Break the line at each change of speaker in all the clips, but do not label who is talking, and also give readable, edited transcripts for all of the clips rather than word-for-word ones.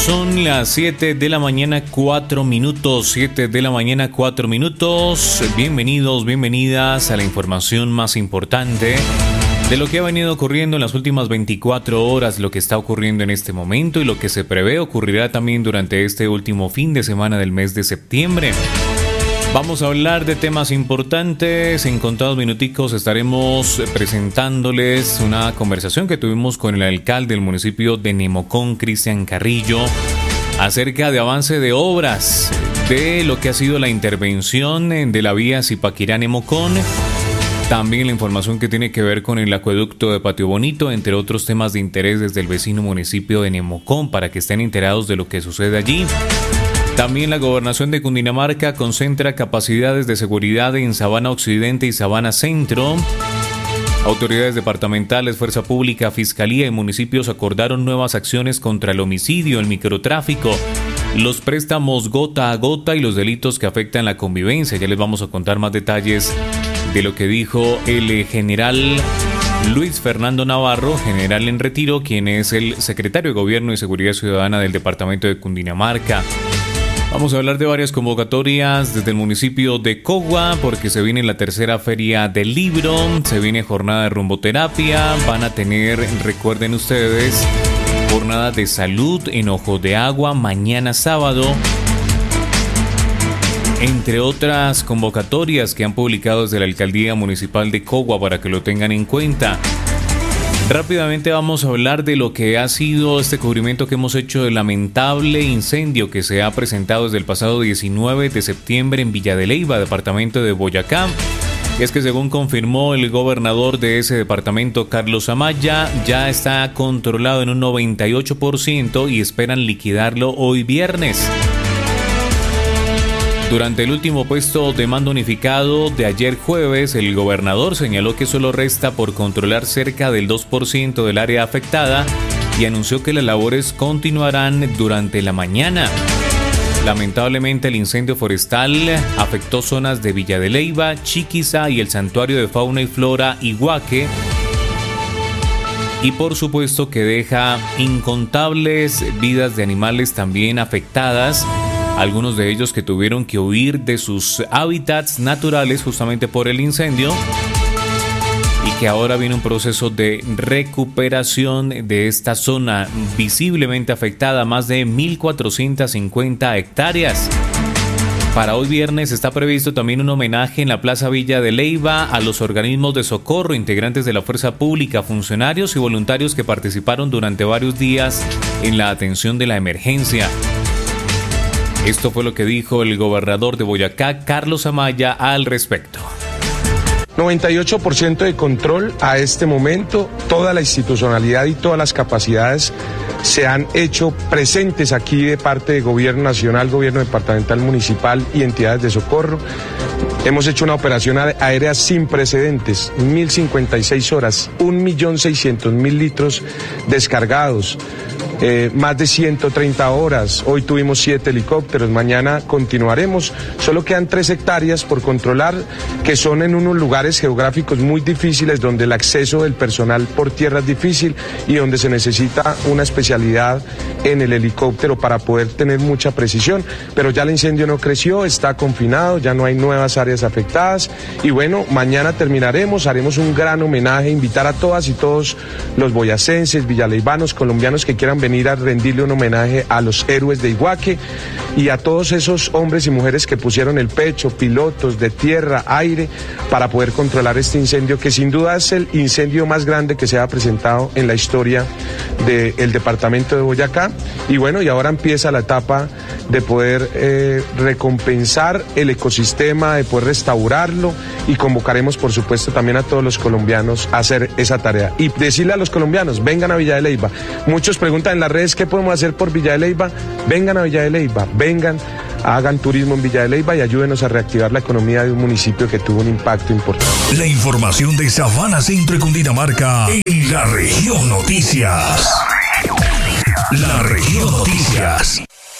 Son las 7 de la mañana, 4 minutos. 7 de la mañana, 4 minutos. Bienvenidos, bienvenidas a la información más importante de lo que ha venido ocurriendo en las últimas 24 horas, lo que está ocurriendo en este momento y lo que se prevé ocurrirá también durante este último fin de semana del mes de septiembre. Vamos a hablar de temas importantes. En contados minuticos estaremos presentándoles una conversación que tuvimos con el alcalde del municipio de Nemocón, Cristian Carrillo, acerca de avance de obras, de lo que ha sido la intervención de la vía Zipaquirá-Nemocón. También la información que tiene que ver con el acueducto de Patio Bonito, entre otros temas de interés desde el vecino municipio de Nemocón, para que estén enterados de lo que sucede allí. También la gobernación de Cundinamarca concentra capacidades de seguridad en Sabana Occidente y Sabana Centro. Autoridades departamentales, Fuerza Pública, Fiscalía y municipios acordaron nuevas acciones contra el homicidio, el microtráfico, los préstamos gota a gota y los delitos que afectan la convivencia. Ya les vamos a contar más detalles de lo que dijo el general Luis Fernando Navarro, general en retiro, quien es el secretario de Gobierno y Seguridad Ciudadana del departamento de Cundinamarca. Vamos a hablar de varias convocatorias desde el municipio de Cogua, porque se viene la tercera feria del libro, se viene jornada de rumboterapia, van a tener, recuerden ustedes, jornada de salud en Ojo de Agua mañana sábado, entre otras convocatorias que han publicado desde la Alcaldía Municipal de Cogua para que lo tengan en cuenta. Rápidamente vamos a hablar de lo que ha sido este cubrimiento que hemos hecho del lamentable incendio que se ha presentado desde el pasado 19 de septiembre en Villa de Leyva, departamento de Boyacá. Y es que según confirmó el gobernador de ese departamento, Carlos Amaya, ya está controlado en un 98% y esperan liquidarlo hoy viernes. Durante el último puesto de mando unificado de ayer jueves, el gobernador señaló que solo resta por controlar cerca del 2% del área afectada y anunció que las labores continuarán durante la mañana. Lamentablemente, el incendio forestal afectó zonas de Villa de Leyva, Chiquiza y el Santuario de Fauna y Flora Iguaque. Y por supuesto que deja incontables vidas de animales también afectadas. Algunos de ellos que tuvieron que huir de sus hábitats naturales justamente por el incendio y que ahora viene un proceso de recuperación de esta zona visiblemente afectada, más de 1.450 hectáreas. Para hoy viernes está previsto también un homenaje en la Plaza Villa de Leyva a los organismos de socorro, integrantes de la fuerza pública, funcionarios y voluntarios que participaron durante varios días en la atención de la emergencia. Esto fue lo que dijo el gobernador de Boyacá, Carlos Amaya, al respecto.
98% de control a este momento, toda la institucionalidad y todas las capacidades se han hecho presentes aquí de parte de gobierno nacional, gobierno departamental, municipal y entidades de socorro. Hemos hecho una operación aérea sin precedentes, 1.056 horas, 1.600.000 litros descargados, más de 130 horas. Hoy tuvimos 7 helicópteros, mañana continuaremos. Solo quedan 3 hectáreas por controlar, que son en unos lugares geográficos muy difíciles, donde el acceso del personal por tierra es difícil y donde se necesita una especialidad en el helicóptero para poder tener mucha precisión. Pero ya el incendio no creció, está confinado, ya no hay nuevas áreas afectadas y bueno, mañana terminaremos, haremos un gran homenaje, invitar a todas y todos los boyacenses, villaleivanos, colombianos que quieran venir a rendirle un homenaje a los héroes de Iguaque y a todos esos hombres y mujeres que pusieron el pecho, pilotos de tierra, aire, para poder controlar este incendio, que sin duda es el incendio más grande que se ha presentado en la historia del departamento de Boyacá. Y bueno, y ahora empieza la etapa de poder recompensar el ecosistema, de poder restaurarlo, y convocaremos por supuesto también a todos los colombianos a hacer esa tarea y decirle a los colombianos: vengan a Villa de Leyva. Muchos preguntan en las redes qué podemos hacer por Villa de Leyva. Vengan a Villa de Leyva, vengan, hagan turismo en Villa de Leyva y ayúdenos a reactivar la economía de un municipio que tuvo un impacto importante.
La información de Sabana Centro y Cundinamarca en La Región Noticias. La Región Noticias.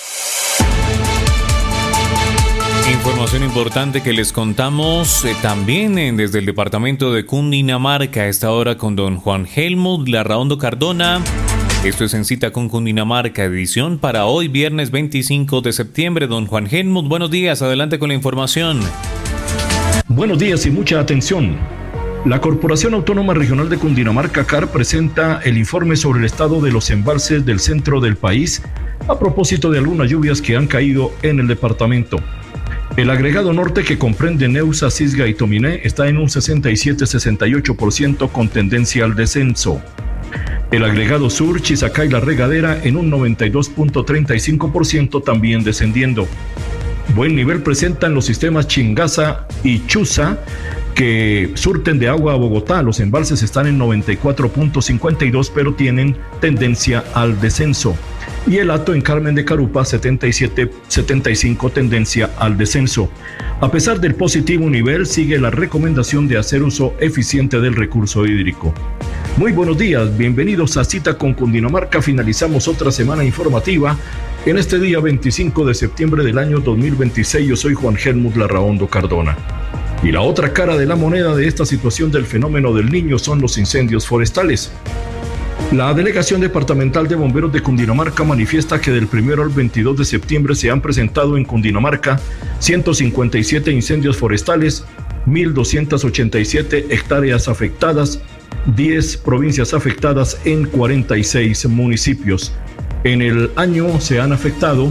Información importante que les contamos también desde el departamento de Cundinamarca, a esta hora con don Juan Helmut Larraondo Cardona. Esto es En Cita con Cundinamarca, edición para hoy, viernes 25 de septiembre. Don Juan Helmut, buenos días, adelante con la información.
Buenos días y mucha atención. La Corporación Autónoma Regional de Cundinamarca, CAR, presenta el informe sobre el estado de los embalses del centro del país a propósito de algunas lluvias que han caído en el departamento. El agregado norte, que comprende Neusa, Cisga y Tominé, está en un 67-68% con tendencia al descenso. El agregado sur, Chizacá y La Regadera, en un 92.35%, también descendiendo. Buen nivel presentan los sistemas Chingaza y Chuza, que surten de agua a Bogotá. Los embalses están en 94.52, pero tienen tendencia al descenso. Y el Hato en Carmen de Carupa, 77.75, tendencia al descenso. A pesar del positivo nivel, sigue la recomendación de hacer uso eficiente del recurso hídrico. Muy buenos días, bienvenidos a Cita con Cundinamarca. Finalizamos otra semana informativa en este día 25 de septiembre del año 2026. Yo soy Juan Helmut Larraondo Cardona. Y la otra cara de la moneda de esta situación del fenómeno del Niño son los incendios forestales. La Delegación Departamental de Bomberos de Cundinamarca manifiesta que del 1 al 22 de septiembre se han presentado en Cundinamarca 157 incendios forestales, 1.287 hectáreas afectadas, 10 provincias afectadas en 46 municipios. En el año se han afectado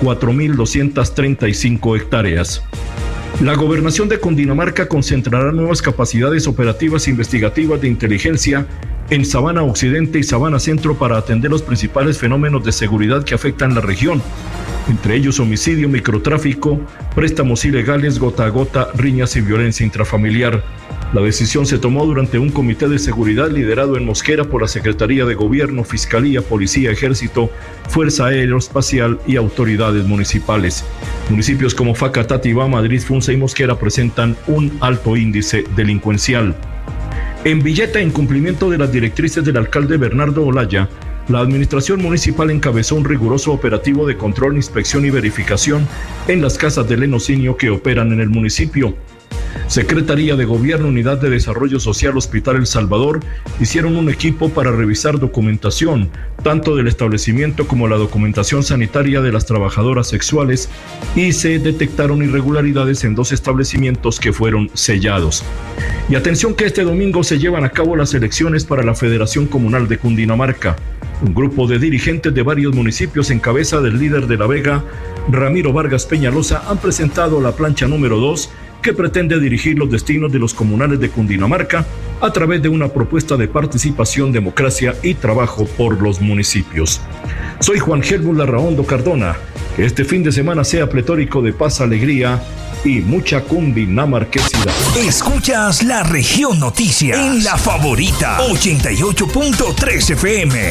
4.235 hectáreas. La Gobernación de Cundinamarca concentrará nuevas capacidades operativas e investigativas de inteligencia en Sabana Occidente y Sabana Centro para atender los principales fenómenos de seguridad que afectan la región, entre ellos homicidio, microtráfico, préstamos ilegales, gota a gota, riñas y violencia intrafamiliar. La decisión se tomó durante un comité de seguridad liderado en Mosquera por la Secretaría de Gobierno, Fiscalía, Policía, Ejército, Fuerza Aeroespacial y autoridades municipales. Municipios como Faca, Tativá, Madrid, Funza y Mosquera presentan un alto índice delincuencial. En Villeta, en cumplimiento de las directrices del alcalde Bernardo Olaya, la administración municipal encabezó un riguroso operativo de control, inspección y verificación en las casas de lenocinio que operan en el municipio. Secretaría de Gobierno, Unidad de Desarrollo Social, Hospital El Salvador hicieron un equipo para revisar documentación, tanto del establecimiento como la documentación sanitaria de las trabajadoras sexuales, y se detectaron irregularidades en 2 establecimientos que fueron sellados. Y atención que este domingo se llevan a cabo las elecciones para la Federación Comunal de Cundinamarca. Un grupo de dirigentes de varios municipios en cabeza del líder de La Vega, Ramiro Vargas Peñalosa, han presentado la plancha número 2 que pretende dirigir los destinos de los comunales de Cundinamarca a través de una propuesta de participación, democracia y trabajo por los municipios. Soy Juan Helmut Larraondo Cardona. Que este fin de semana sea pletórico de paz, alegría y mucha cundinamarquesidad.
Escuchas La Región Noticias en La Favorita 88.3 FM.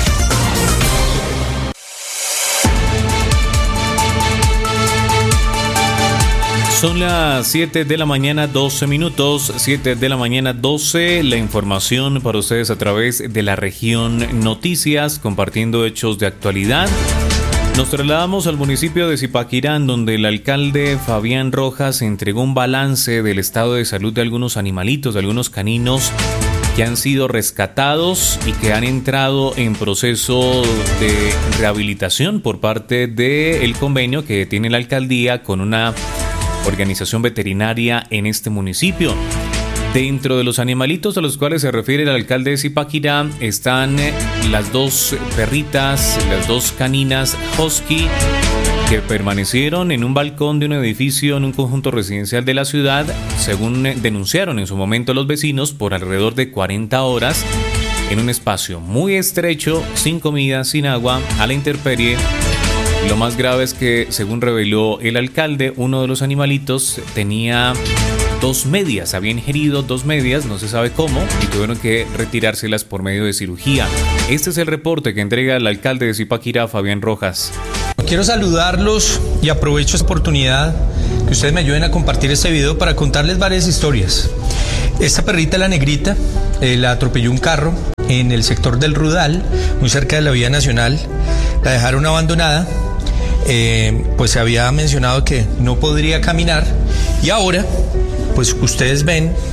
Son las 7 de la mañana, 12 minutos, 7 de la mañana, 12. La información para ustedes a través de La Región Noticias, compartiendo hechos de actualidad. Nos trasladamos al municipio de Zipaquirá, donde el alcalde Fabián Rojas entregó un balance del estado de salud de algunos animalitos, de algunos caninos que han sido rescatados y que han entrado en proceso de rehabilitación por parte del convenio que tiene la alcaldía con una organización veterinaria en este municipio. Dentro de los animalitos a los cuales se refiere el alcalde de Zipaquirá están las 2 perritas, las 2 caninas husky que permanecieron en un balcón de un edificio en un conjunto residencial de la ciudad, según denunciaron en su momento los vecinos, por alrededor de 40 horas en un espacio muy estrecho, sin comida, sin agua, a la intemperie. Lo más grave es que, según reveló el alcalde, uno de los animalitos tenía 2 medias, había ingerido 2 medias, no se sabe cómo, y tuvieron que retirárselas por medio de cirugía. Este es el reporte que entrega el alcalde de Zipaquirá, Fabián Rojas.
Quiero saludarlos y aprovecho esta oportunidad que ustedes me ayuden a compartir este video para contarles varias historias. Esta perrita, la negrita, la atropelló un carro en el sector del Rudal, muy cerca de la vía nacional. La dejaron abandonada. Pues se había mencionado que no podría caminar, y ahora pues ustedes ven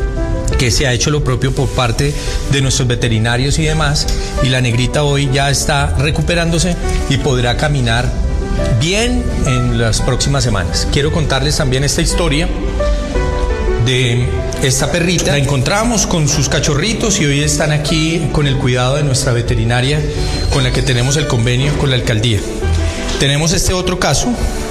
que se ha hecho lo propio por parte de nuestros veterinarios y demás, y la negrita hoy ya está recuperándose y podrá caminar bien en las próximas semanas. Quiero contarles también esta historia de esta perrita. La encontramos con sus cachorritos y hoy están aquí con el cuidado de nuestra veterinaria con la que tenemos el convenio con la alcaldía. Tenemos este otro caso.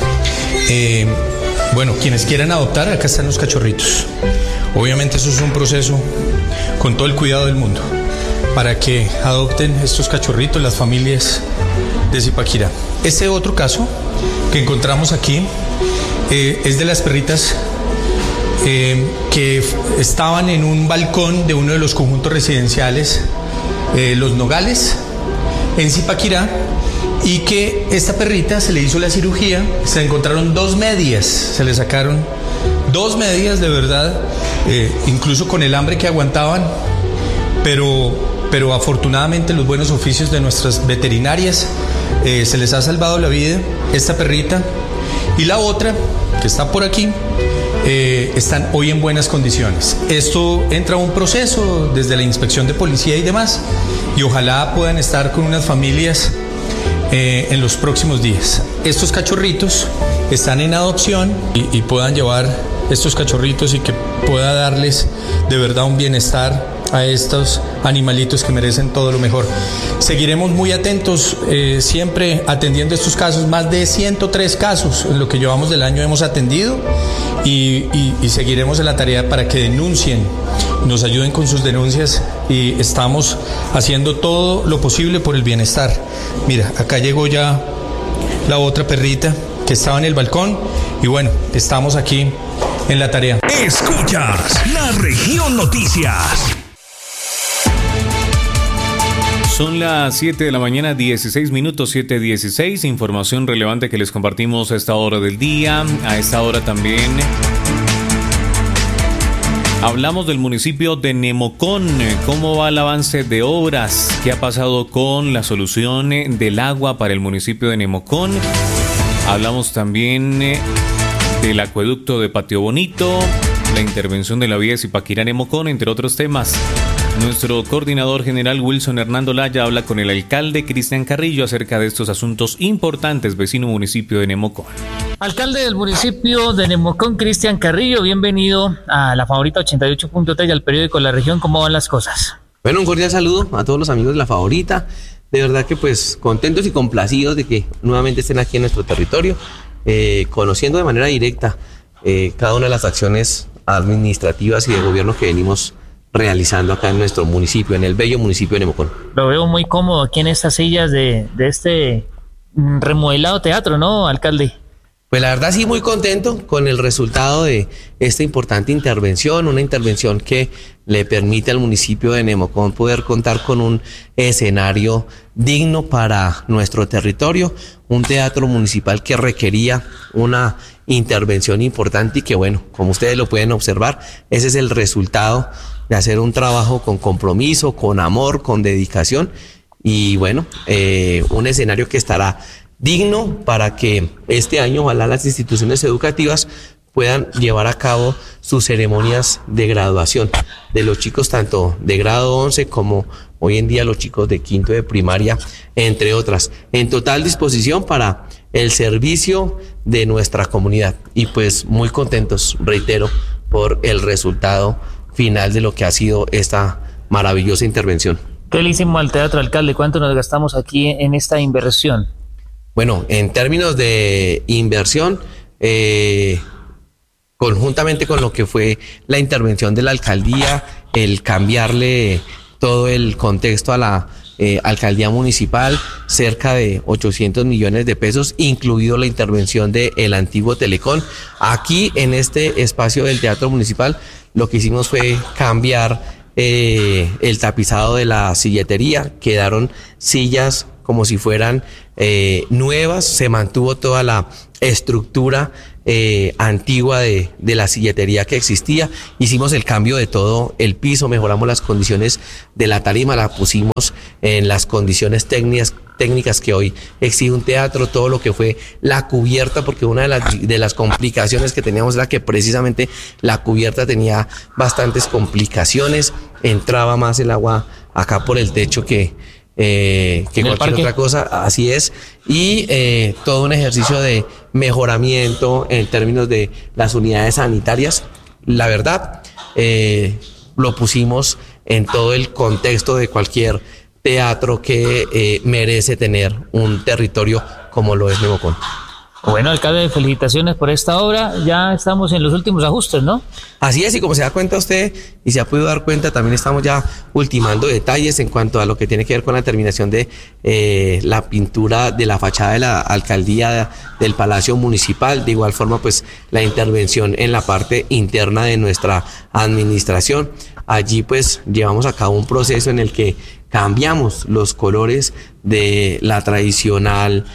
Bueno, quienes quieran adoptar, acá están los cachorritos. Obviamente eso es un proceso con todo el cuidado del mundo para que adopten estos cachorritos las familias de Zipaquirá. Este otro caso que encontramos aquí es de las perritas que estaban en un balcón de uno de los conjuntos residenciales, Los Nogales, en Zipaquirá, y que esta perrita se le hizo la cirugía, se encontraron 2 medias, se le sacaron 2 medias de verdad, incluso con el hambre que aguantaban, pero afortunadamente los buenos oficios de nuestras veterinarias se les ha salvado la vida, esta perrita, y la otra, que está por aquí, están hoy en buenas condiciones. Esto entra a un proceso desde la inspección de policía y demás, y ojalá puedan estar con unas familias en los próximos días. Estos cachorritos están en adopción y puedan llevar estos cachorritos y que pueda darles de verdad un bienestar a estos animalitos que merecen todo lo mejor. Seguiremos muy atentos, siempre atendiendo estos casos. Más de 103 casos en lo que llevamos del año hemos atendido y seguiremos en la tarea para que denuncien, nos ayuden con sus denuncias, y estamos haciendo todo lo posible por el bienestar. Mira, acá llegó ya la otra perrita que estaba en el balcón y bueno, estamos aquí en la tarea.
Escuchas La Región Noticias.
Son las 7 de la mañana, 16 minutos, 7:16. Información relevante que les compartimos a esta hora del día. A esta hora también hablamos del municipio de Nemocón. ¿Cómo va el avance de obras? ¿Qué ha pasado con la solución del agua para el municipio de Nemocón? Hablamos también del acueducto de Patio Bonito, la intervención de la vía de Zipaquirá Nemocón, entre otros temas. Nuestro coordinador general Wilson Hernando Laya habla con el alcalde Cristian Carrillo acerca de estos asuntos importantes, vecino municipio de Nemocón.
Alcalde del municipio de Nemocón, Cristian Carrillo, bienvenido a La Favorita 88.3 y al periódico La Región. ¿Cómo van las cosas?
Bueno, un cordial saludo a todos los amigos de La Favorita. De verdad que pues contentos y complacidos de que nuevamente estén aquí en nuestro territorio, conociendo de manera directa cada una de las acciones administrativas y de gobierno que venimos realizando acá en nuestro municipio, en el bello municipio de Nemocón.
Lo veo muy cómodo aquí en estas sillas de este remodelado teatro, ¿no, alcalde?
Pues la verdad sí, muy contento con el resultado de esta importante intervención, una intervención que le permite al municipio de Nemocón poder contar con un escenario digno para nuestro territorio, un teatro municipal que requería una intervención importante y que bueno, como ustedes lo pueden observar, ese es el resultado de hacer un trabajo con compromiso, con amor, con dedicación y bueno, un escenario que estará digno para que este año ojalá las instituciones educativas puedan llevar a cabo sus ceremonias de graduación de los chicos tanto de grado 11 como hoy en día los chicos de quinto de primaria, entre otras, en total disposición para el servicio de nuestra comunidad y pues muy contentos, reitero, por el resultado final de lo que ha sido esta maravillosa intervención.
¿Qué le hicimos al teatro, alcalde? ¿Cuánto nos gastamos aquí en esta inversión?
Bueno, en términos de inversión, conjuntamente con lo que fue la intervención de la alcaldía, el cambiarle todo el contexto a la alcaldía municipal, cerca de 800 millones de pesos, incluido la intervención del antiguo Telecom. Aquí en este espacio del teatro municipal, lo que hicimos fue cambiar el tapizado de la silletería, quedaron sillas como si fueran nuevas, se mantuvo toda la estructura antigua de la silletería que existía, hicimos el cambio de todo el piso, mejoramos las condiciones de la tarima, la pusimos en las condiciones técnicas que hoy exige un teatro, todo lo que fue la cubierta, porque una de las complicaciones que teníamos era que precisamente la cubierta tenía bastantes complicaciones, entraba más el agua acá por el techo que cualquier otra cosa, así es, y todo un ejercicio de mejoramiento en términos de las unidades sanitarias. La verdad, lo pusimos en todo el contexto de cualquier teatro que merece tener un territorio como lo es Nemocon.
Bueno, alcalde, felicitaciones por esta obra. Ya estamos en los últimos ajustes, ¿no?
Así es, y como se da cuenta usted, y se ha podido dar cuenta, también estamos ya ultimando detalles en cuanto a lo que tiene que ver con la terminación de la pintura de la fachada de la alcaldía del Palacio Municipal. De igual forma, pues la intervención en la parte interna de nuestra administración. Allí pues llevamos a cabo un proceso en el que cambiamos los colores de la tradicionalidad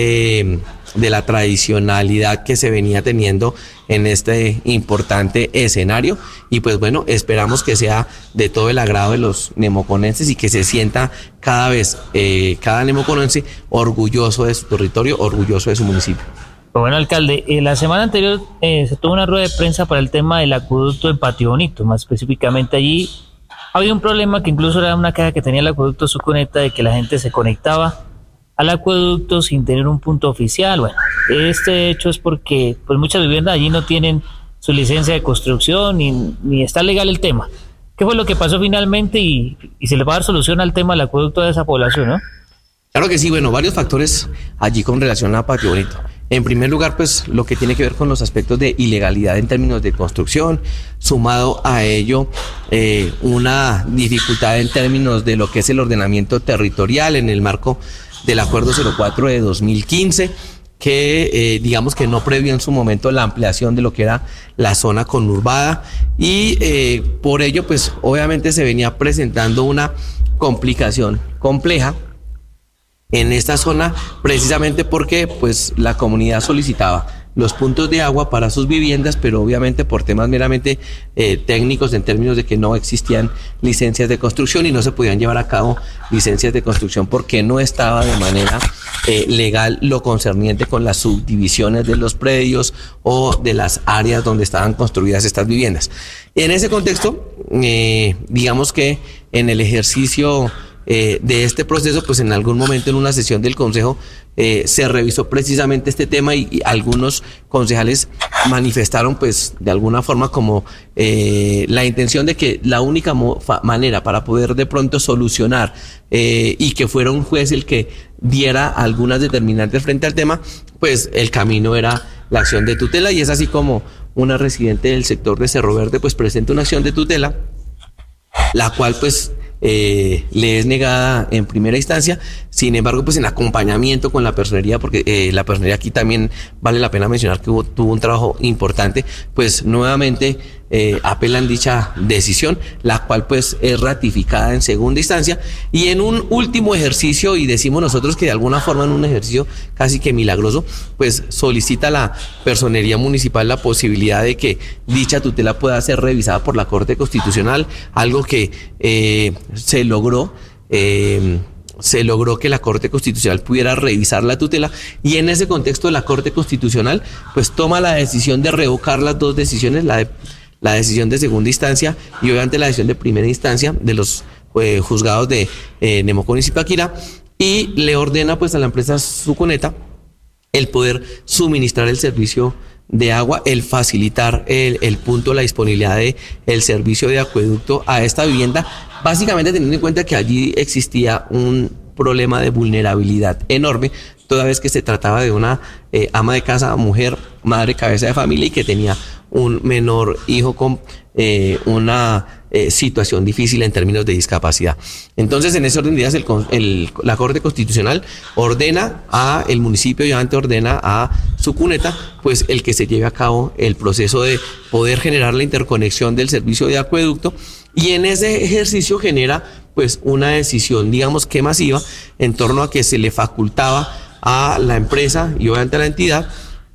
que se venía teniendo en este importante escenario, y pues bueno, esperamos que sea de todo el agrado de los nemoconenses y que se sienta cada vez cada nemoconense orgulloso de su territorio, orgulloso de su municipio.
Bueno, alcalde, la semana anterior se tuvo una rueda de prensa para el tema del acueducto en Patio Bonito. Más específicamente allí había un problema que incluso era una queja que tenía el acueducto Sucuneta, de que la gente se conectaba al acueducto sin tener un punto oficial. Bueno, este hecho es porque pues muchas viviendas allí no tienen su licencia de construcción ni está legal el tema. ¿Qué fue lo que pasó finalmente y se le va a dar solución al tema del acueducto de esa población, no?
Claro que sí, bueno, varios factores allí con relación a Patio Bonito. En primer lugar, pues lo que tiene que ver con los aspectos de ilegalidad en términos de construcción, sumado a ello una dificultad en términos de lo que es el ordenamiento territorial en el marco del Acuerdo 04 de 2015, que digamos que no previó en su momento la ampliación de lo que era la zona conurbada, y por ello pues obviamente se venía presentando una complicación compleja en esta zona, precisamente porque pues la comunidad solicitaba los puntos de agua para sus viviendas, pero obviamente por temas meramente técnicos, en términos de que no existían licencias de construcción y no se podían llevar a cabo licencias de construcción porque no estaba de manera legal lo concerniente con las subdivisiones de los predios o de las áreas donde estaban construidas estas viviendas. En ese contexto, digamos que en el ejercicio de este proceso, pues en algún momento en una sesión del Consejo se revisó precisamente este tema, y algunos concejales manifestaron pues de alguna forma como la intención de que la única manera para poder de pronto solucionar y que fuera un juez el que diera algunas determinantes frente al tema, pues el camino era la acción de tutela, y es así como una residente del sector de Cerro Verde pues presenta una acción de tutela, la cual pues le es negada en primera instancia. Sin embargo, pues en acompañamiento con la personería, porque la personería aquí también vale la pena mencionar que tuvo un trabajo importante, pues nuevamente apelan dicha decisión, la cual pues es ratificada en segunda instancia, y en un último ejercicio, y decimos nosotros que de alguna forma en un ejercicio casi que milagroso, pues solicita la personería municipal la posibilidad de que dicha tutela pueda ser revisada por la Corte Constitucional, algo que se logró que la Corte Constitucional pudiera revisar la tutela, y en ese contexto la Corte Constitucional pues toma la decisión de revocar las dos decisiones, la decisión de segunda instancia y obviamente la decisión de primera instancia de los juzgados de Nemocon y Zipaquirá, y le ordena pues a la empresa Sucuneta el poder suministrar el servicio de agua, el facilitar el punto, la disponibilidad de el servicio de acueducto a esta vivienda, básicamente teniendo en cuenta que allí existía un problema de vulnerabilidad enorme, toda vez que se trataba de una ama de casa, mujer, madre, cabeza de familia, y que tenía un menor hijo con una situación difícil en términos de discapacidad. Entonces, en ese orden de ideas, la Corte Constitucional ordena a el municipio, y obviamente ordena a Sucuneta, pues el que se lleve a cabo el proceso de poder generar la interconexión del servicio de acueducto, y en ese ejercicio genera pues una decisión, digamos que masiva, en torno a que se le facultaba a la empresa y obviamente a la entidad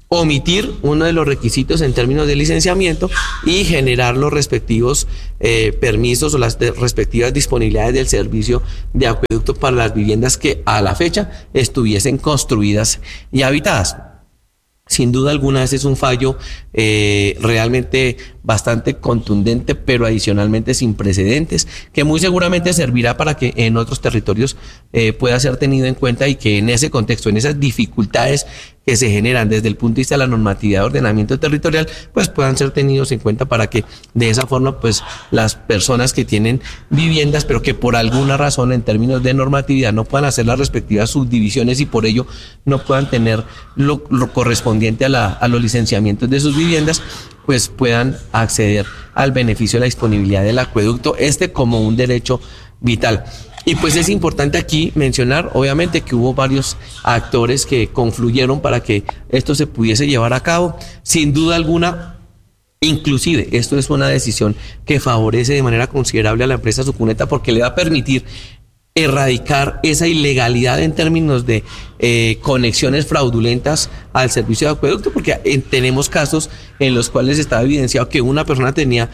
omitir uno de los requisitos en términos de licenciamiento y generar los respectivos permisos o las respectivas disponibilidades del servicio de acueducto para las viviendas que a la fecha estuviesen construidas y habitadas. Sin duda alguna, ese es un fallo realmente bastante contundente, pero adicionalmente sin precedentes, que muy seguramente servirá para que en otros territorios pueda ser tenido en cuenta y que en ese contexto, en esas dificultades que se generan desde el punto de vista de la normatividad de ordenamiento territorial, pues puedan ser tenidos en cuenta para que de esa forma, pues las personas que tienen viviendas, pero que por alguna razón en términos de normatividad no puedan hacer las respectivas subdivisiones y por ello no puedan tener lo correspondiente a los licenciamientos de sus viviendas, pues puedan acceder al beneficio de la disponibilidad del acueducto, como un derecho vital. Y pues es importante aquí mencionar, obviamente, que hubo varios actores que confluyeron para que esto se pudiese llevar a cabo. Sin duda alguna, inclusive, esto es una decisión que favorece de manera considerable a la empresa Sucuneta porque le va a permitir erradicar esa ilegalidad en términos de conexiones fraudulentas al servicio de acueducto, porque tenemos casos en los cuales está evidenciado que una persona tenía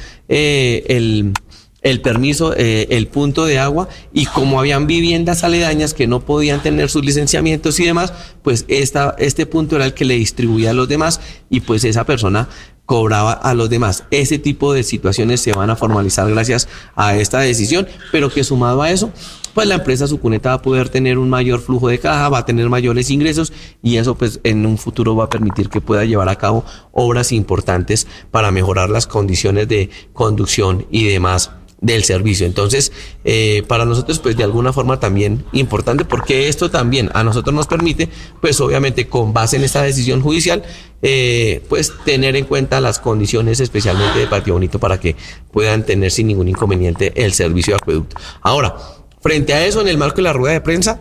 el permiso, el punto de agua, y como habían viviendas aledañas que no podían tener sus licenciamientos y demás, pues este punto era el que le distribuía a los demás y pues esa persona cobraba a los demás. Ese tipo de situaciones se van a formalizar gracias a esta decisión, pero que sumado a eso, pues la empresa Sucuneta va a poder tener un mayor flujo de caja, va a tener mayores ingresos y eso pues en un futuro va a permitir que pueda llevar a cabo obras importantes para mejorar las condiciones de conducción y demás del servicio. Entonces, para nosotros, pues de alguna forma también importante, porque esto también a nosotros nos permite, pues obviamente con base en esta decisión judicial, pues tener en cuenta las condiciones especialmente de Patio Bonito para que puedan tener sin ningún inconveniente el servicio de acueducto. Ahora, frente a eso, en el marco de la rueda de prensa,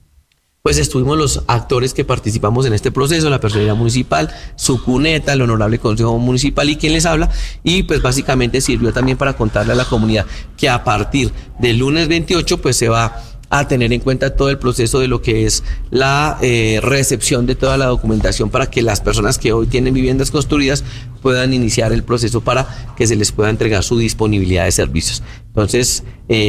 pues estuvimos los actores que participamos en este proceso, la personería municipal, Sucuneta, el honorable Consejo Municipal y quien les habla, y pues básicamente sirvió también para contarle a la comunidad que a partir del lunes 28 pues se va a tener en cuenta todo el proceso de lo que es la recepción de toda la documentación para que las personas que hoy tienen viviendas construidas puedan iniciar el proceso para que se les pueda entregar su disponibilidad de servicios. Entonces,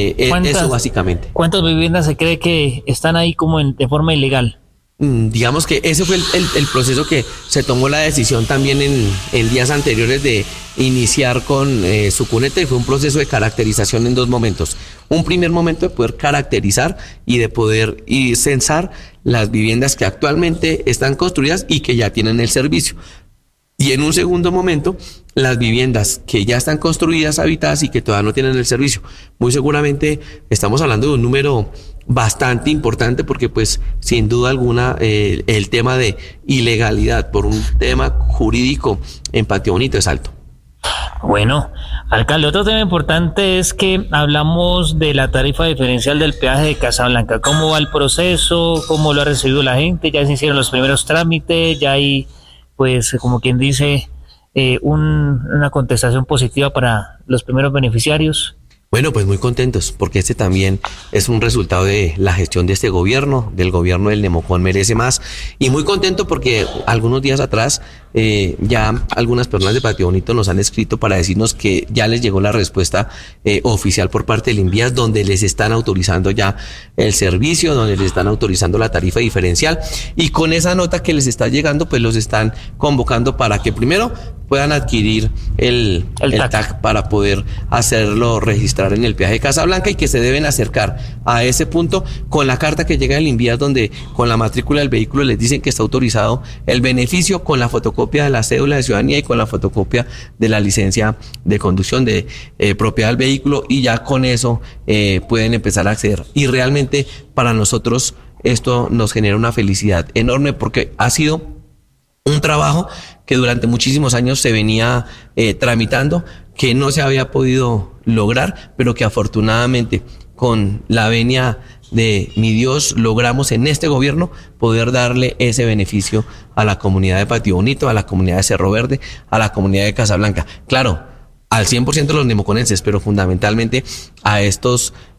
eso básicamente.
¿Cuántas viviendas se cree que están ahí como de forma ilegal?
Digamos que ese fue el proceso que se tomó la decisión también en días anteriores de iniciar con Sucuneta, y fue un proceso de caracterización en dos momentos. Un primer momento de poder caracterizar y de poder censar las viviendas que actualmente están construidas y que ya tienen el servicio. Y en un segundo momento, las viviendas que ya están construidas, habitadas y que todavía no tienen el servicio. Muy seguramente estamos hablando de un número bastante importante porque pues sin duda alguna el tema de ilegalidad por un tema jurídico en Patio Bonito es alto.
Bueno, alcalde, otro tema importante es que hablamos de la tarifa diferencial del peaje de Casablanca. ¿Cómo va el proceso? ¿Cómo lo ha recibido la gente? ¿Ya se hicieron los primeros trámites? ¿Ya hay, pues, como quien dice, una contestación positiva para los primeros beneficiarios?
Bueno, pues muy contentos, porque este también es un resultado de la gestión de este gobierno, del gobierno del Nemocon Merece Más, y muy contento porque algunos días atrás ya algunas personas de Patio Bonito nos han escrito para decirnos que ya les llegó la respuesta oficial por parte del INVIAS, donde les están autorizando ya el servicio, donde les están autorizando la tarifa diferencial, y con esa nota que les está llegando, pues los están convocando para que primero puedan adquirir el TAC para poder hacerlo registrar en el peaje de Casablanca, y que se deben acercar a ese punto con la carta que llega del INVIAS, donde con la matrícula del vehículo les dicen que está autorizado el beneficio, con la fotocopia de la cédula de ciudadanía y con la fotocopia de la licencia de conducción de propiedad del vehículo, y ya con eso pueden empezar a acceder. Y realmente para nosotros esto nos genera una felicidad enorme, porque ha sido un trabajo que durante muchísimos años se venía tramitando, que no se había podido lograr, pero que afortunadamente con la venia de mi Dios logramos en este gobierno poder darle ese beneficio a la comunidad de Patio Bonito, a la comunidad de Cerro Verde, a la comunidad de Casablanca. Claro, al 100% de los nemoconenses, pero fundamentalmente a estos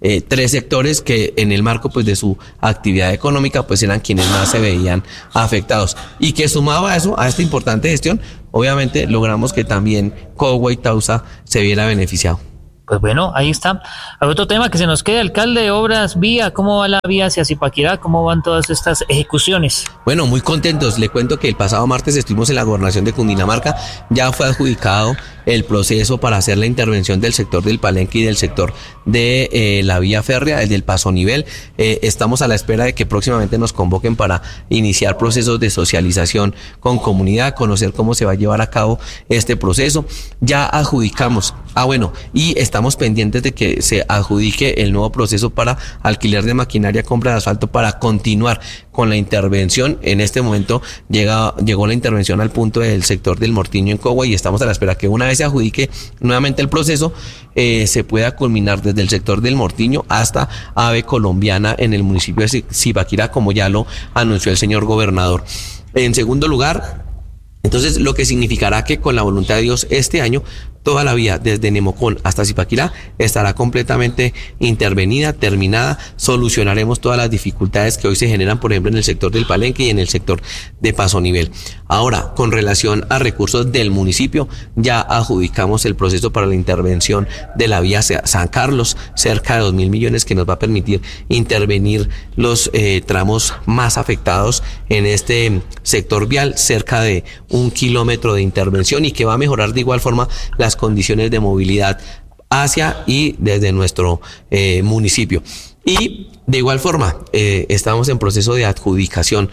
tres sectores que en el marco pues de su actividad económica pues eran quienes más se veían afectados, y que sumado a eso, a esta importante gestión, obviamente logramos que también Cogua y Tausa se viera beneficiado.
Pues bueno, ahí está. Otro tema que se nos queda, alcalde, obras, vía, ¿cómo va la vía hacia Zipaquirá? ¿Cómo van todas estas ejecuciones?
Bueno, muy contentos. Le cuento que el pasado martes estuvimos en la gobernación de Cundinamarca. Ya fue adjudicado el proceso para hacer la intervención del sector del Palenque y del sector de la vía férrea, el del Paso Nivel. Estamos a la espera de que próximamente nos convoquen para iniciar procesos de socialización con comunidad, conocer cómo se va a llevar a cabo este proceso. Ya adjudicamos. Y estamos pendientes de que se adjudique el nuevo proceso para alquiler de maquinaria, compra de asfalto, para continuar con la intervención. En este momento llegó la intervención al punto del sector del Mortiño en Cogua, y estamos a la espera que una vez se adjudique nuevamente el proceso, se pueda culminar desde el sector del Mortiño hasta Ave Colombiana en el municipio de Zipaquirá, como ya lo anunció el señor gobernador. En segundo lugar, entonces, lo que significará que con la voluntad de Dios este año toda la vía desde Nemocón hasta Zipaquirá estará completamente intervenida, terminada. Solucionaremos todas las dificultades que hoy se generan, por ejemplo, en el sector del Palenque y en el sector de Paso Nivel. Ahora, con relación a recursos del municipio, ya adjudicamos el proceso para la intervención de la vía San Carlos, cerca de 2.000 millones, que nos va a permitir intervenir los tramos más afectados en este sector vial, cerca de 1 kilómetro de intervención, y que va a mejorar de igual forma las condiciones de movilidad hacia y desde nuestro municipio. Y de igual forma, estamos en proceso de adjudicación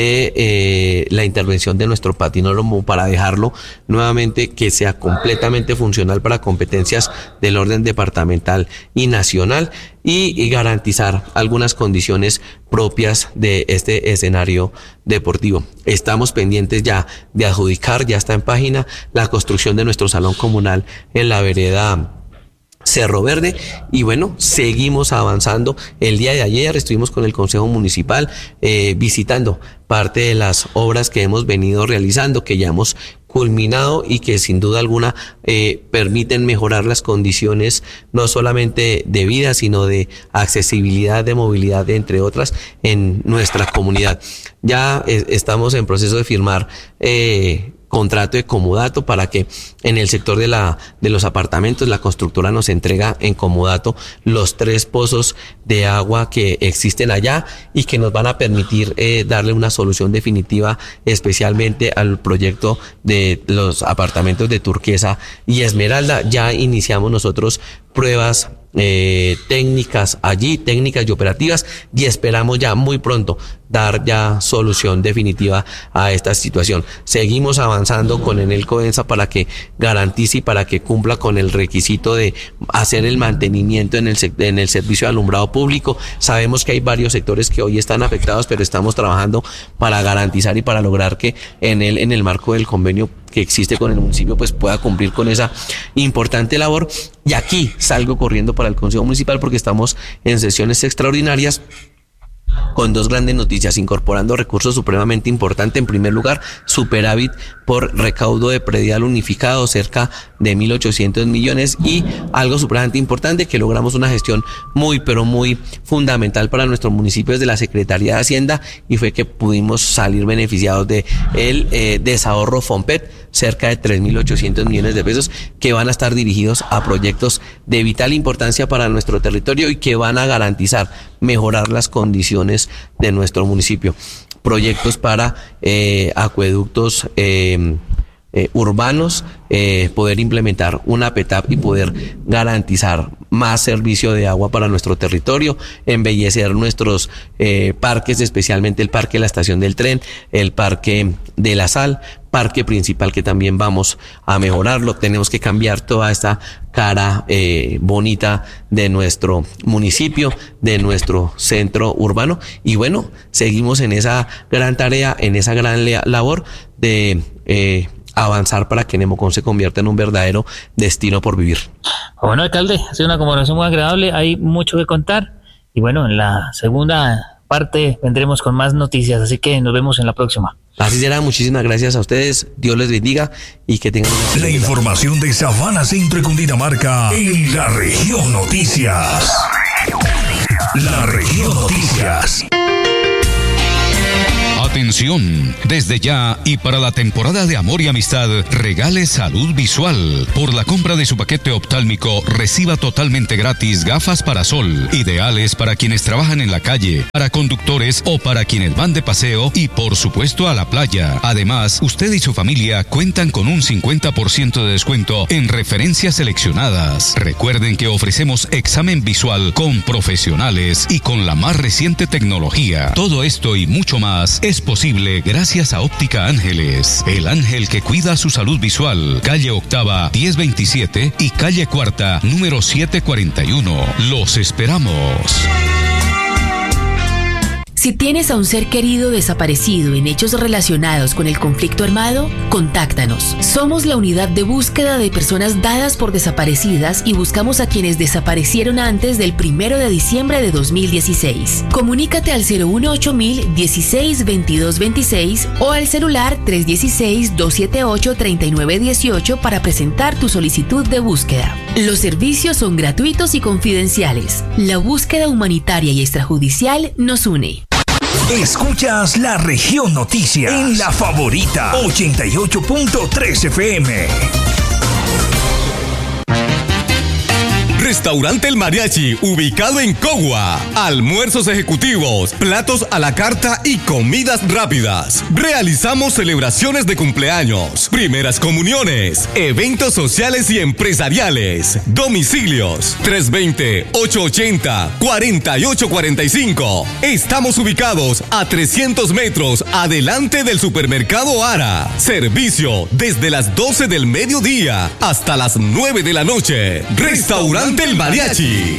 de la intervención de nuestro patinódromo para dejarlo nuevamente que sea completamente funcional para competencias del orden departamental y nacional, y garantizar algunas condiciones propias de este escenario deportivo. Estamos pendientes ya de adjudicar, ya está en página, la construcción de nuestro salón comunal en la vereda Cerro Verde, y bueno, seguimos avanzando. El día de ayer estuvimos con el Consejo Municipal visitando parte de las obras que hemos venido realizando, que ya hemos culminado y que sin duda alguna permiten mejorar las condiciones no solamente de vida, sino de accesibilidad, de movilidad, entre otras, en nuestra comunidad. Ya estamos en proceso de firmar contrato de comodato para que en el sector de los apartamentos la constructora nos entrega en comodato los 3 pozos de agua que existen allá y que nos van a permitir darle una solución definitiva, especialmente al proyecto de los apartamentos de Turquesa y Esmeralda. Ya iniciamos nosotros pruebas técnicas allí, técnicas y operativas, y esperamos ya muy pronto dar ya solución definitiva a esta situación. Seguimos avanzando con Enel Codensa para que garantice y para que cumpla con el requisito de hacer el mantenimiento en el servicio de alumbrado público. Sabemos que hay varios sectores que hoy están afectados, pero estamos trabajando para garantizar y para lograr que Enel, en el marco del convenio que existe con el municipio, pues pueda cumplir con esa importante labor. Y aquí salgo corriendo para el Consejo Municipal porque estamos en sesiones extraordinarias con 2 grandes noticias, incorporando recursos supremamente importantes. En primer lugar, superávit por recaudo de predial unificado, cerca de 1.800 millones, y algo supremamente importante, que logramos una gestión muy, pero muy fundamental para nuestro municipio desde la Secretaría de Hacienda, y fue que pudimos salir beneficiados de el desahorro FOMPET, cerca de 3.800 millones de pesos, que van a estar dirigidos a proyectos de vital importancia para nuestro territorio y que van a garantizar mejorar las condiciones de nuestro municipio. Proyectos para acueductos urbanos, poder implementar una PETAP y poder garantizar más servicio de agua para nuestro territorio, embellecer nuestros parques, especialmente el parque de la estación del tren, el parque de la Sal, parque principal, que también vamos a mejorarlo. Tenemos que cambiar toda esta cara bonita de nuestro municipio, de nuestro centro urbano, y bueno, seguimos en esa gran tarea, en esa gran labor de avanzar para que Nemocón se convierta en un verdadero destino por vivir.
Bueno, alcalde, ha sido una conversación muy agradable, hay mucho que contar, y bueno, en la segunda parte vendremos con más noticias, así que nos vemos en la próxima.
Así será, muchísimas gracias a ustedes, Dios les bendiga y que tengan una...
La información de Sabana Centro y Cundinamarca en la región Noticias. La Región Noticias. Atención, desde ya y para la temporada de amor y amistad, regale salud visual. Por la compra de su paquete oftálmico, reciba totalmente gratis gafas para sol, ideales para quienes trabajan en la calle, para conductores o para quienes van de paseo y por supuesto a la playa. Además, usted y su familia cuentan con un 50% de descuento en referencias seleccionadas. Recuerden que ofrecemos examen visual con profesionales y con la más reciente tecnología. Todo esto y mucho más es posible gracias a Óptica Ángeles, el ángel que cuida su salud visual. Calle Octava 1027 y calle Cuarta número 741. Los esperamos.
Si tienes a un ser querido desaparecido en hechos relacionados con el conflicto armado, contáctanos. Somos la unidad de búsqueda de personas dadas por desaparecidas y buscamos a quienes desaparecieron antes del 1 de diciembre de 2016. Comunícate al 018.000 16 22 26 o al celular 316-278-3918 para presentar tu solicitud de búsqueda. Los servicios son gratuitos y confidenciales. La búsqueda humanitaria y extrajudicial nos une.
Escuchas La Región Noticias en La Favorita 88.3 FM.
Restaurante El Mariachi, ubicado en Cogua. Almuerzos ejecutivos, platos a la carta y comidas rápidas. Realizamos celebraciones de cumpleaños, primeras comuniones, eventos sociales y empresariales. Domicilios 320-880-4845. Estamos ubicados a 300 metros adelante del supermercado Ara. Servicio desde las 12 del mediodía hasta las 9 de la noche. Restaurante El Mariachi.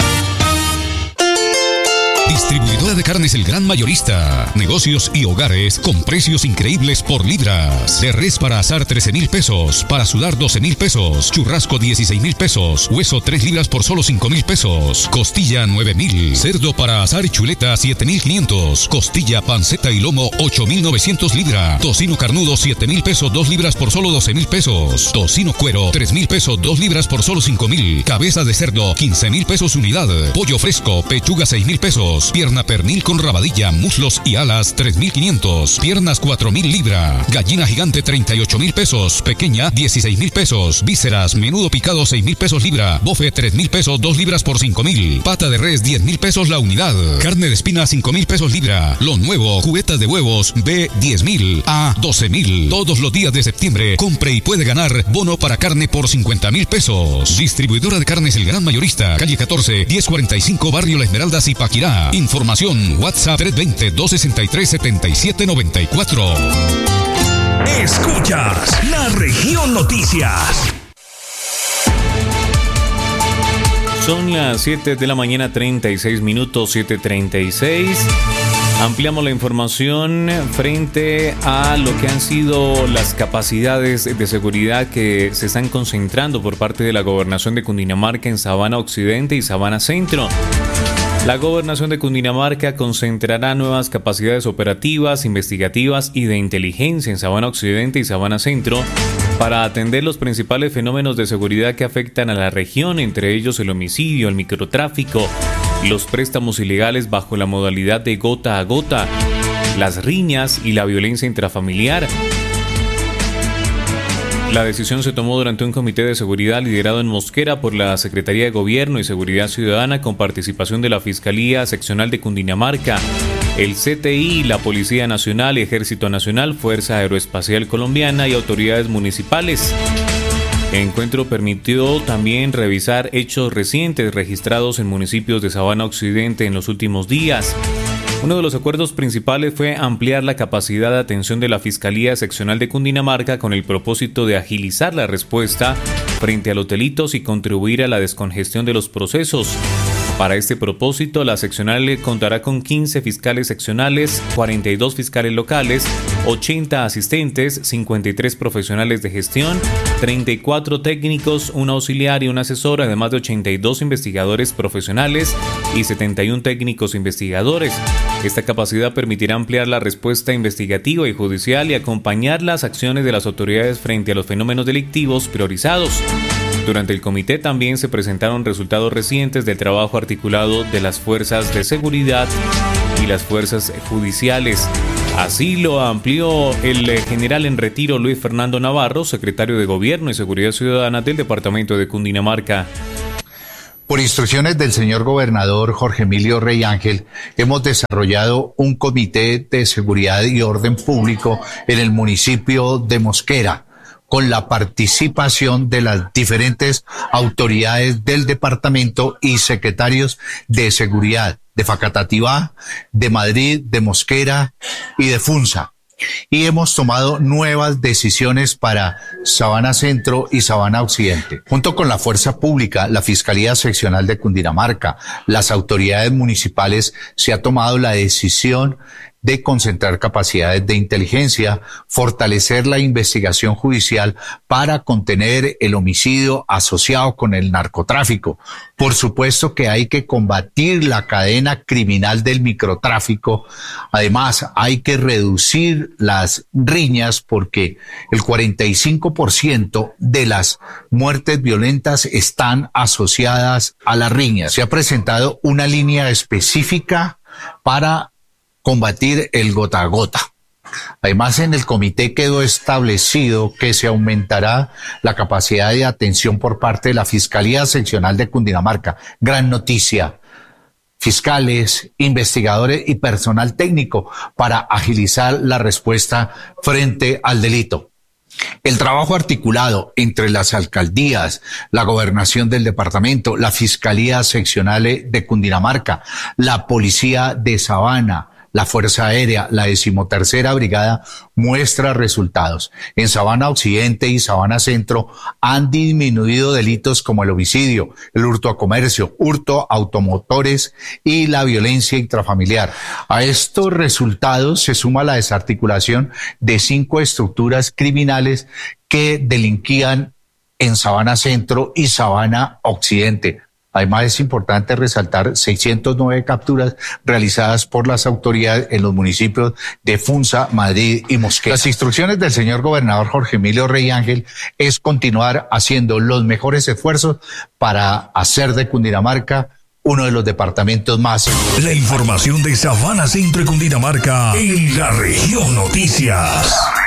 Distribuidora de carnes El Gran Mayorista. Negocios y hogares con precios increíbles por libras. De res para asar 13,000 pesos. Para sudar 12,000 pesos. Churrasco 16,000 pesos. Hueso 3 libras por solo 5,000 pesos. Costilla 9,000. Cerdo para asar y chuleta 7,500. Costilla, panceta y lomo 8,900 libras. Tocino carnudo 7,000 pesos 2 libras por solo 12,000 pesos. Tocino cuero 3,000 pesos 2 libras por solo 5,000. Cabeza de cerdo 15,000 pesos unidad. Pollo fresco, pechuga 6,000 pesos. Pierna pernil con rabadilla, muslos y alas 3,500. Piernas 4,000 libras. Gallina gigante 38,000 pesos. Pequeña 16,000 pesos. Vísceras, menudo picado 6,000 pesos libra. Bofe 3,000 pesos 2 libras por 5,000. Pata de res 10,000 pesos la unidad. Carne de espina 5,000 pesos libra. Lo nuevo, cubetas de huevos B 10,000 a 12,000. Todos los días de septiembre compre y puede ganar bono para carne por 50,000 pesos. Distribuidora de carnes El Gran Mayorista. Calle 14 1045 Barrio La Esmeralda, Zipaquirá. Información WhatsApp 320-263-7794. Escuchas La Región Noticias.
Son las 7 de la mañana, 36 minutos, 7:36. Ampliamos la información frente a lo que han sido las capacidades de seguridad que se están concentrando por parte de la Gobernación de Cundinamarca en Sabana Occidente y Sabana Centro. La Gobernación de Cundinamarca concentrará nuevas capacidades operativas, investigativas y de inteligencia en Sabana Occidente y Sabana Centro para atender los principales fenómenos de seguridad que afectan a la región, entre ellos el homicidio, el microtráfico, los préstamos ilegales bajo la modalidad de gota a gota, las riñas y la violencia intrafamiliar. La decisión se tomó durante un comité de seguridad liderado en Mosquera por la Secretaría de Gobierno y Seguridad Ciudadana con participación de la Fiscalía Seccional de Cundinamarca, el CTI, la Policía Nacional, Ejército Nacional, Fuerza Aeroespacial Colombiana y autoridades municipales. El encuentro permitió también revisar hechos recientes registrados en municipios de Sabana Occidente en los últimos días. Uno de los acuerdos principales fue ampliar la capacidad de atención de la Fiscalía Seccional de Cundinamarca con el propósito de agilizar la respuesta frente a los delitos y contribuir a la descongestión de los procesos. Para este propósito, la seccional contará con 15 fiscales seccionales, 42 fiscales locales, 80 asistentes, 53 profesionales de gestión, 34 técnicos, un auxiliar y un asesor, además de 82 investigadores profesionales y 71 técnicos investigadores. Esta capacidad permitirá ampliar la respuesta investigativa y judicial y acompañar las acciones de las autoridades frente a los fenómenos delictivos priorizados. Durante el comité también se presentaron resultados recientes del trabajo articulado de las fuerzas de seguridad y las fuerzas judiciales. Así lo amplió el general en retiro Luis Fernando Navarro, secretario de Gobierno y Seguridad Ciudadana del departamento de Cundinamarca.
Por instrucciones del señor gobernador Jorge Emilio Rey Ángel, hemos desarrollado un comité de seguridad y orden público en el municipio de Mosquera, con la participación de las diferentes autoridades del departamento y secretarios de seguridad de Facatativá, de Madrid, de Mosquera y de Funza. Y hemos tomado nuevas decisiones para Sabana Centro y Sabana Occidente. Junto con la Fuerza Pública, la Fiscalía Seccional de Cundinamarca, las autoridades municipales, se ha tomado la decisión de concentrar capacidades de inteligencia, fortalecer la investigación judicial para contener el homicidio asociado con el narcotráfico. Por supuesto que hay que combatir la cadena criminal del microtráfico. Además, hay que reducir las riñas porque el 45% de las muertes violentas están asociadas a las riñas. Se ha presentado una línea específica para combatir el gota a gota. Además, en el comité quedó establecido que se aumentará la capacidad de atención por parte de la Fiscalía Seccional de Cundinamarca. Gran noticia. Fiscales, investigadores y personal técnico para agilizar la respuesta frente al delito. El trabajo articulado entre las alcaldías, la gobernación del departamento, la Fiscalía Seccional de Cundinamarca, la Policía de Sabana, la Fuerza Aérea, la 13ª Brigada, muestra resultados. En Sabana Occidente y Sabana Centro han disminuido delitos como el homicidio, el hurto a comercio, hurto a automotores y la violencia intrafamiliar. A estos resultados se suma la desarticulación de 5 estructuras criminales que delinquían en Sabana Centro y Sabana Occidente. Además, es importante resaltar 609 capturas realizadas por las autoridades en los municipios de Funza, Madrid y Mosquera. Las instrucciones del señor gobernador Jorge Emilio Rey Ángel es continuar haciendo los mejores esfuerzos para hacer de Cundinamarca uno de los departamentos más seguros.
La información de Sabana Centro y Cundinamarca en la región Noticias.